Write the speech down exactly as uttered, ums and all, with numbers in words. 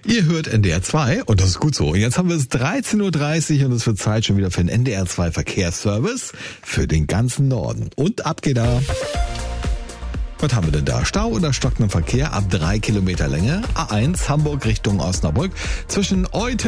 Ihr hört N D R zwei und das ist gut so. Und jetzt haben wir es dreizehn Uhr dreißig und es wird Zeit schon wieder für den N D R zwei Verkehrsservice für den ganzen Norden. Und ab geht er. Was haben wir denn da? Stau oder stockenden Verkehr ab drei Kilometer Länge. A eins Hamburg Richtung Osnabrück zwischen Eute